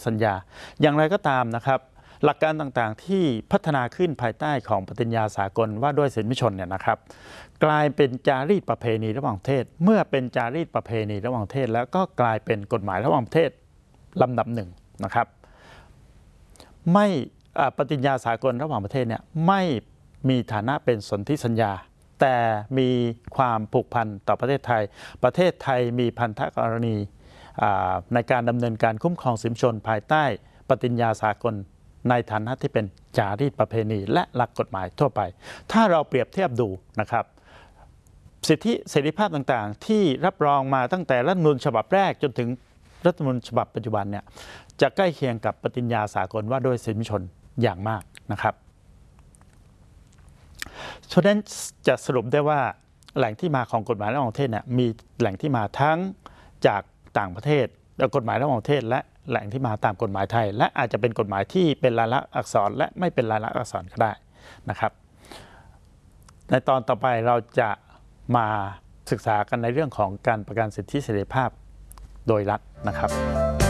สัญญาอย่างไรก็ตามนะครับหลักการต่างๆที่พัฒนาขึ้นภายใต้ของปฏิญญาสากลว่าด้วยสิทธิมนุษยชนเนี่ยนะครับกลายเป็นจารีตประเพณีระหว่างประเทศเมื่อเป็นจารีตประเพณีระหว่างประเทศแล้วก็กลายเป็นกฎหมายระหว่างประเทศลำดับหนึ่งนะครับไม่ปฏิญญาสากลระหว่างประเทศเนี่ยไม่มีฐานะเป็นสนธิสัญญาแต่มีความผูกพันต่อประเทศไทยประเทศไทยมีพันธกรณีในการดำเนินการคุ้มครองสิทธิมนุษยชนภายใต้ปฏิญญาสากลในฐานะที่เป็นจารีตประเพณีและหลักกฎหมายทั่วไปถ้าเราเปรียบเทียบดูนะครับสิทธิเสรีภาพต่างๆที่รับรองมาตั้งแต่รัฐธรรมนูญฉบับแรกจนถึงรัฐธรรมนูญฉบับปัจจุบันเนี่ยจะใกล้เคียงกับปฏิญญาสากลว่าด้วยสิทธิมนุษยชนอย่างมากนะครับฉะนั้นจะสรุปได้ว่าแหล่งที่มาของกฎหมายระหว่างประเทศเนี่ยมีแหล่งที่มาทั้งจากต่างประเทศกฎหมายระหว่างประเทศและแหล่งที่มาตามกฎหมายไทยและอาจจะเป็นกฎหมายที่เป็นลายลักษณ์อักษรและไม่เป็นลายลักษณ์อักษรก็ได้นะครับในตอนต่อไปเราจะมาศึกษากันในเรื่องของการประกันสิทธิเสรีภาพโดยรัฐนะครับ